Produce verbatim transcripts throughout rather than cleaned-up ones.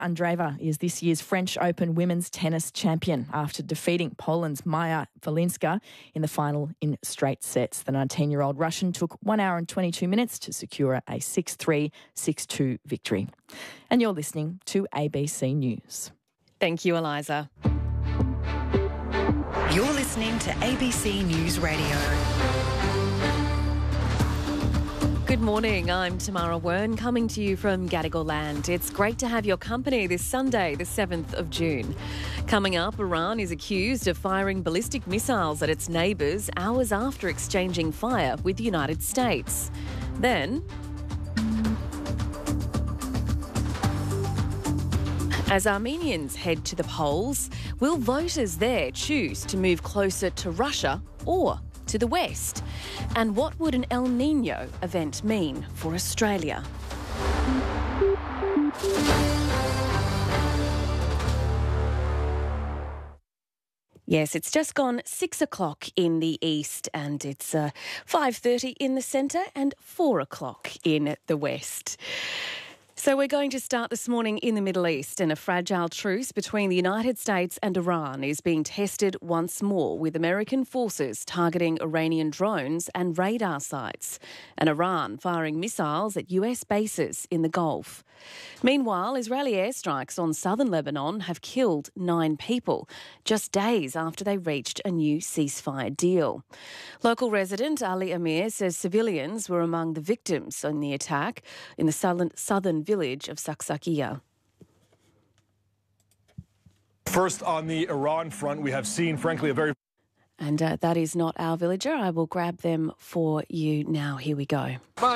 Andreeva is this year's French Open women's tennis champion after defeating Poland's Maja Walinska in the final in straight sets. The nineteen-year-old Russian took one hour and twenty-two minutes to secure a six three, six two victory. And you're listening to A B C News. Thank you, Eliza. You're listening to A B C News Radio. Good morning, I'm Tamara Wern, coming to you from Gadigal Land. It's great to have your company this Sunday, the seventh of June. Coming up, Iran is accused of firing ballistic missiles at its neighbours hours after exchanging fire with the United States. Then, as Armenians head to the polls, will voters there choose to move closer to Russia or to the West? And what would an El Niño event mean for Australia? Yes, it's just gone six o'clock in the east and it's uh, five thirty in the centre and four o'clock in the west. So we're going to start this morning in the Middle East, and a fragile truce between the United States and Iran is being tested once more, with American forces targeting Iranian drones and radar sites, and Iran firing missiles at U S bases in the Gulf. Meanwhile, Israeli airstrikes on southern Lebanon have killed nine people, just days after they reached a new ceasefire deal. Local resident Ali Amir says civilians were among the victims in the attack in the southern, southern village of Saksakiya. First, on the Iran front, we have seen, frankly, a very... And uh, that is not our villager. I will grab them for you now. Here we go.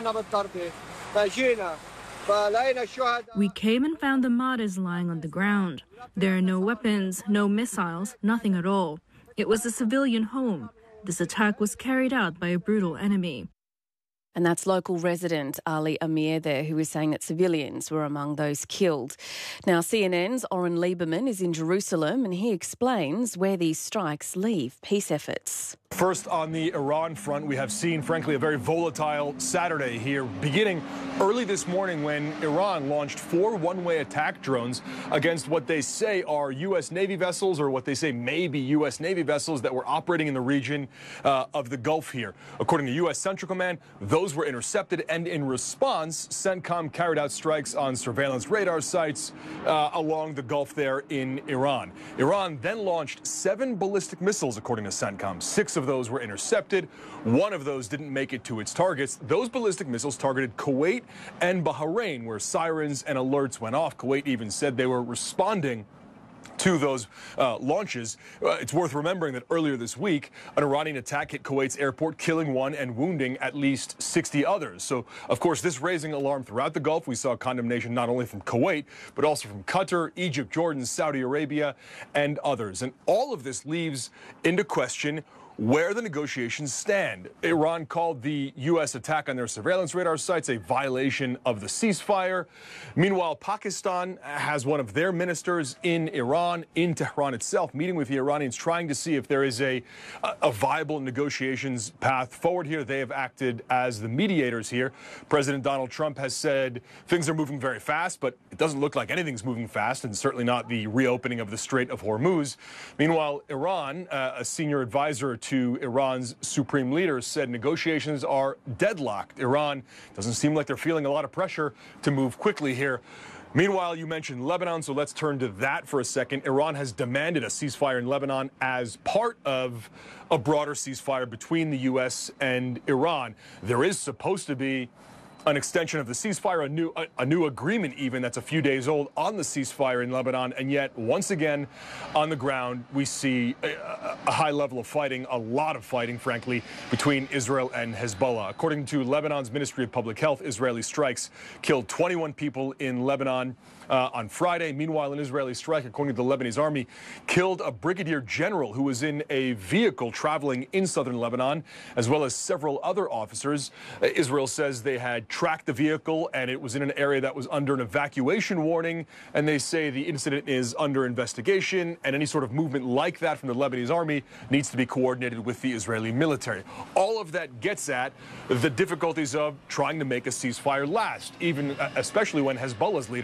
We came and found the martyrs lying on the ground. There are no weapons, no missiles, nothing at all. It was a civilian home. This attack was carried out by a brutal enemy. And that's local resident Ali Amir there, who is saying that civilians were among those killed. Now, C N N's Oren Lieberman is in Jerusalem and he explains where these strikes leave peace efforts. First, on the Iran front, we have seen, frankly, a very volatile Saturday here, beginning early this morning when Iran launched four one-way attack drones against what they say are U S Navy vessels, or what they say may be U S Navy vessels that were operating in the region uh, of the Gulf here. According to U S Central Command, those were intercepted, and in response, CENTCOM carried out strikes on surveillance radar sites uh, along the Gulf there in Iran. Iran then launched seven ballistic missiles, according to CENTCOM. Six of those were intercepted. One of those didn't make it to its targets. Those ballistic missiles targeted Kuwait and Bahrain, where sirens and alerts went off. Kuwait even said they were responding to those uh, launches. Uh, it's worth remembering that earlier this week, an Iranian attack hit Kuwait's airport, killing one and wounding at least sixty others. So, of course, this raising alarm throughout the Gulf. We saw condemnation not only from Kuwait, but also from Qatar, Egypt, Jordan, Saudi Arabia, and others. And all of this leaves into question where the negotiations stand. Iran called the U S attack on their surveillance radar sites a violation of the ceasefire. Meanwhile, Pakistan has one of their ministers in Iran, in Tehran itself, meeting with the Iranians, trying to see if there is a, a viable negotiations path forward here. They have acted as the mediators here. President Donald Trump has said things are moving very fast, but it doesn't look like anything's moving fast, and certainly not the reopening of the Strait of Hormuz. Meanwhile, Iran, uh, a senior advisor to Iran's supreme leader, said negotiations are deadlocked. Iran doesn't seem like they're feeling a lot of pressure to move quickly here. Meanwhile, you mentioned Lebanon, so let's turn to that for a second. Iran has demanded a ceasefire in Lebanon as part of a broader ceasefire between the U S and Iran. There is supposed to be an extension of the ceasefire, a new a, a new agreement even that's a few days old on the ceasefire in Lebanon, and yet once again on the ground we see a, a high level of fighting, a lot of fighting, frankly, between Israel and Hezbollah. According to Lebanon's Ministry of Public Health, Israeli strikes killed twenty-one people in Lebanon uh, on Friday. Meanwhile, an Israeli strike, according to the Lebanese army, killed a brigadier general who was in a vehicle traveling in southern Lebanon, as well as several other officers. Uh, Israel says they had tracked the vehicle and it was in an area that was under an evacuation warning, and they say the incident is under investigation, and any sort of movement like that from the Lebanese army needs to be coordinated with the Israeli military. All of that gets at the difficulties of trying to make a ceasefire last, even uh, especially when Hezbollah's leader rejects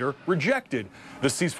rejected the ceasefire.